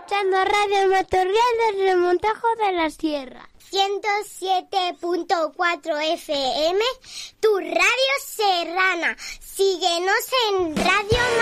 escuchando Radio Matorral del Remontajo de la Sierra. 107.4 FM, tu radio serrana. Síguenos en Radio